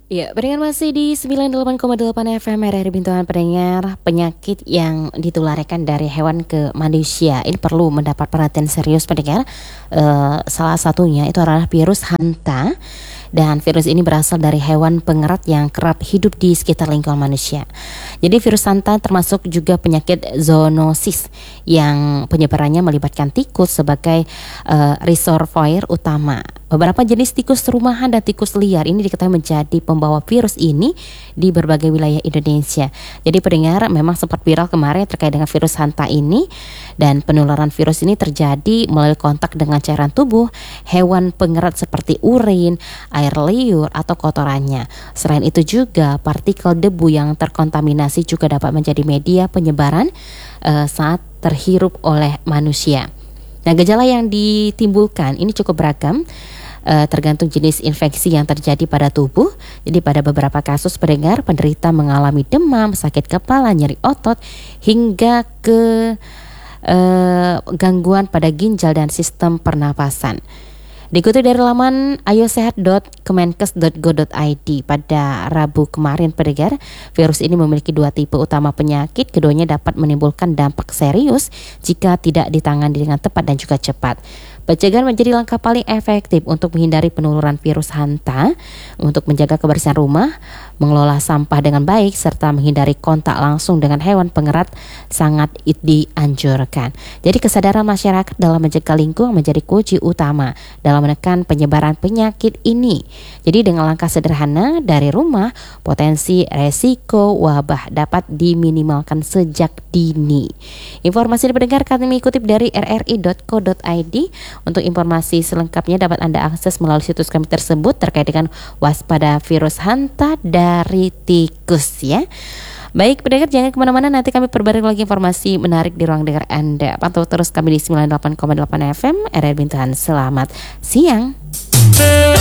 Ya, pendengar masih di 98,8 FM RRI Bintuan pendengar. Penyakit yang ditularkan dari hewan ke manusia ini perlu mendapat perhatian serius pendengar. Salah satunya itu adalah virus hanta. Dan virus ini berasal dari hewan pengerat yang kerap hidup di sekitar lingkungan manusia. Jadi virus hanta termasuk juga penyakit zoonosis yang penyebarannya melibatkan tikus sebagai reservoir utama. Beberapa jenis tikus rumahan dan tikus liar ini diketahui menjadi pembawa virus ini di berbagai wilayah Indonesia. Jadi pendengar, memang sempat viral kemarin terkait dengan virus hanta ini, dan penularan virus ini terjadi melalui kontak dengan cairan tubuh hewan pengerat seperti urin, air liur atau kotorannya. Selain itu juga partikel debu yang terkontaminasi juga dapat menjadi media penyebaran saat terhirup oleh manusia. Nah, gejala yang ditimbulkan ini cukup beragam, tergantung jenis infeksi yang terjadi pada tubuh. Jadi pada beberapa kasus pendengar, penderita mengalami demam, sakit kepala, nyeri otot, hingga ke gangguan pada ginjal dan sistem pernapasan. Dikutip dari laman ayosehat.kemenkes.go.id pada Rabu kemarin pendengar, virus ini memiliki dua tipe utama penyakit. Keduanya dapat menimbulkan dampak serius jika tidak ditangani dengan tepat dan juga cepat. Pencegahan menjadi langkah paling efektif untuk menghindari penularan virus hanta. Untuk menjaga kebersihan rumah, mengelola sampah dengan baik, serta menghindari kontak langsung dengan hewan pengerat sangat dianjurkan. Jadi kesadaran masyarakat dalam menjaga lingkungan menjadi kunci utama dalam menekan penyebaran penyakit ini. Jadi dengan langkah sederhana dari rumah, potensi resiko wabah dapat diminimalkan sejak dini. Informasi dipendengar kami kutip dari rri.co.id. Untuk informasi selengkapnya dapat Anda akses melalui situs kami tersebut terkait dengan waspada virus hanta dari tikus ya. Baik pendengar, jangan kemana-mana, nanti kami perbarui lagi informasi menarik di ruang dengar Anda. Pantau terus kami di 98,8 FM RRI Bintuan. Selamat siang.